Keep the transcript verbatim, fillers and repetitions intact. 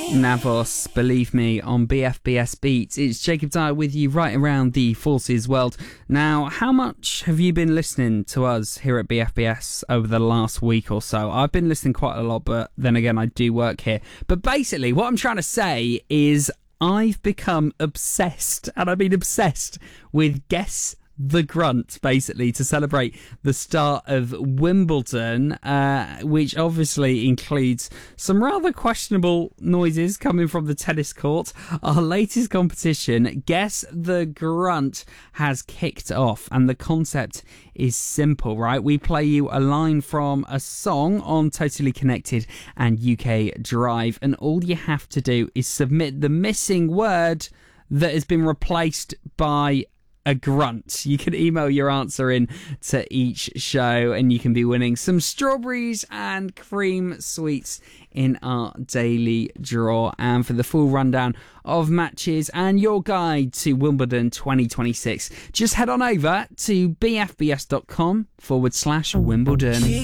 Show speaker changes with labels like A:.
A: Navos, Believe Me, on B F B S Beats. It's Jacob Dyer with you right around the Forces world. Now, how much have you been listening to us here at B F B S over the last week or so? I've been listening quite a lot, but then again, I do work here. But basically, what I'm trying to say is I've become obsessed, and I mean obsessed, with Guess the Grunt, basically, to celebrate the start of Wimbledon, uh, which obviously includes some rather questionable noises coming from the tennis court. Our latest competition, Guess the Grunt, has kicked off, and the concept is simple, right? We play you a line from a song on Totally Connected and U K Drive, and all you have to do is submit the missing word that has been replaced by a grunt. You can email your answer in to each show, and you can be winning some strawberries and cream sweets in our daily draw. And for the full rundown of matches and your guide to Wimbledon twenty twenty-six, just head on over to bfbs.com forward slash Wimbledon.